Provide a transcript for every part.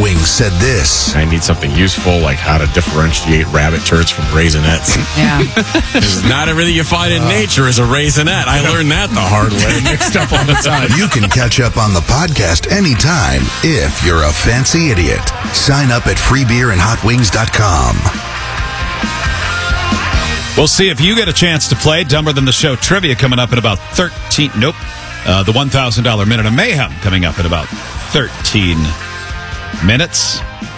Wings said this. I need something useful, like how to differentiate rabbit turds from raisinets. Yeah. Because not everything you find in nature is a raisinette. I learned that the hard way. Mixed up all the time. You can catch up on the podcast anytime if you're a fancy idiot. Sign up at freebeerandhotwings.com. We'll see if you get a chance to play Dumber Than the Show trivia coming up in about 13. Nope. The $1,000 Minute of Mayhem coming up in about 13 minutes.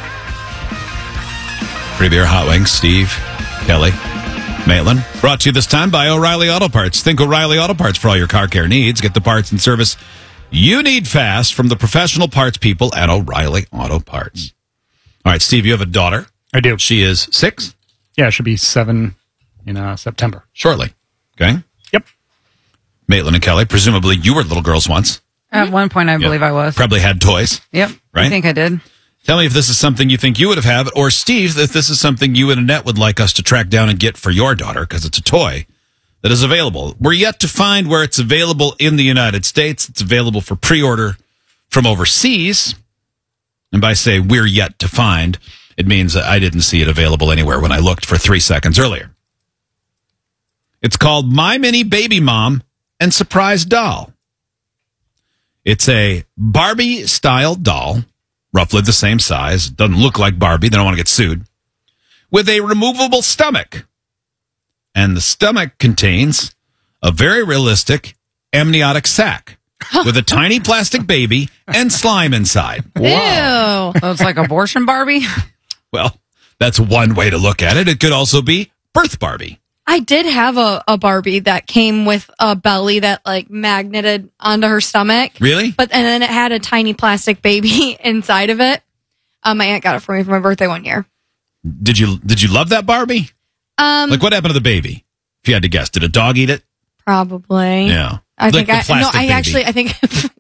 Free Beer, Hot Wings, Steve, Kelly, Maitland. Brought to you this time by O'Reilly Auto Parts. Think O'Reilly Auto Parts for all your car care needs. Get the parts and service you need fast from the professional parts people at O'Reilly Auto Parts. All right, Steve, you have a daughter. I do. She is 6? Yeah, it should be 7 in September. Shortly. Okay. Yep. Maitland and Kelly, presumably you were little girls once. At one point, I believe I was. Probably had toys. Yep. Right? I think I did. Tell me if this is something you think you would have had, or Steve, if this is something you and Annette would like us to track down and get for your daughter, because it's a toy that is available. We're yet to find where it's available in the United States. It's available for pre-order from overseas. And by say we're yet to find, it means I didn't see it available anywhere when I looked for 3 seconds earlier. It's called My Mini Baby Mom and Surprise Doll. It's a Barbie-style doll, roughly the same size. Doesn't look like Barbie. They don't want to get sued. With a removable stomach. And the stomach contains a very realistic amniotic sac with a tiny plastic baby and slime inside. Wow. Ew. So it's like abortion Barbie? Well, that's one way to look at it. It could also be birth Barbie. I did have a Barbie that came with a belly that like magneted onto her stomach. Really? And then it had a tiny plastic baby inside of it. My aunt got it for me for my birthday one year. Did you love that Barbie? Like what happened to the baby? If you had to guess, did a dog eat it? Probably. Yeah. I Like think the plastic baby. I think